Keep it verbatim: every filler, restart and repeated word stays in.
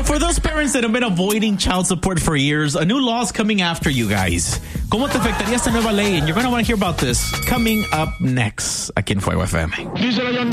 So for those parents that have been avoiding child support for years, a new law is coming after you guys. ¿Cómo te afectaría esta nueva ley? And you're going to want to hear about this coming up next aquí en Fuego F M.